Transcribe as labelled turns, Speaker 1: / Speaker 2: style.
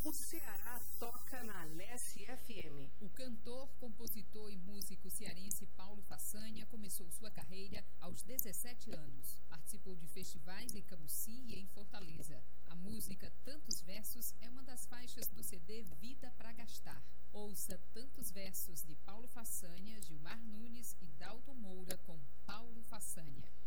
Speaker 1: O Ceará toca na Leste FM.
Speaker 2: O cantor, compositor e músico cearense Paulo Façanha começou sua carreira aos 17 anos. Participou de festivais em Camucí e em Fortaleza. A música Tantos Versos é uma das faixas do CD Vida pra Gastar. Ouça Tantos Versos de Paulo Façanha, Gilmar Nunes e Dalton Moura com Paulo Façanha.